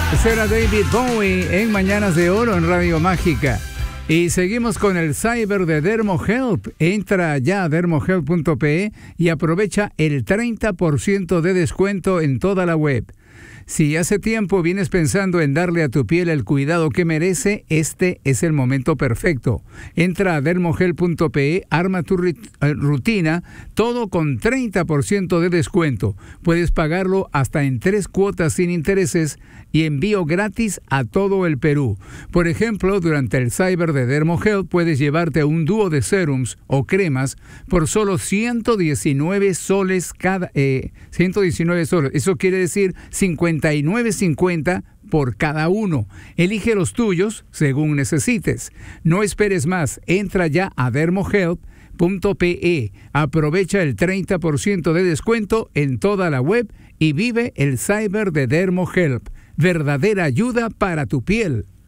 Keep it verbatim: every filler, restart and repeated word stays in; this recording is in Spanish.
Será David Bowie en Mañanas de Oro en Radio Mágica. Y seguimos con el cyber de DermoHelp. Entra ya a dermohelp punto pe y aprovecha el treinta por ciento de descuento en toda la web. Si hace tiempo vienes pensando en darle a tu piel el cuidado que merece, este es el momento perfecto. Entra a dermohelp punto pe, arma tu rutina, todo con treinta por ciento de descuento. Puedes pagarlo hasta en tres cuotas sin intereses y envío gratis a todo el Perú. Por ejemplo, durante el Cyber de DermoHelp puedes llevarte un dúo de serums o cremas por solo ciento diecinueve soles cada eh, ciento diecinueve soles. Eso quiere decir cincuenta y nueve cincuenta por cada uno. Elige los tuyos según necesites. No esperes más. Entra ya a dermohelp punto pe. Aprovecha el treinta por ciento de descuento en toda la web y vive el cyber de DermoHelp. Verdadera ayuda para tu piel.